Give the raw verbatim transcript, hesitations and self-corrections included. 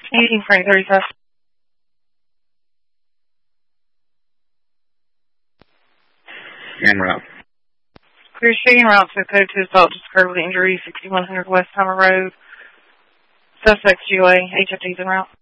eighteen Frank thirty-five. En route. Clear street en route to code to assault just occurred with injury, sixty-one hundred West Summer Road. Suspects G O A, H F D's en route.